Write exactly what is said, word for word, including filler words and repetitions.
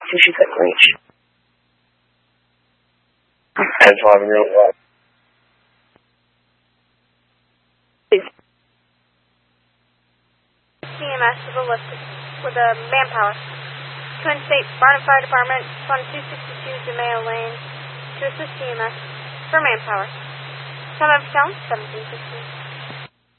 who she couldn't reach. ten five real well. C M S with a lift with a manpower. Twin State Barnum Fire Department, Fund two sixty-two DeMayo Lane, to assist C M S for manpower. Come up, seventeen sixteen.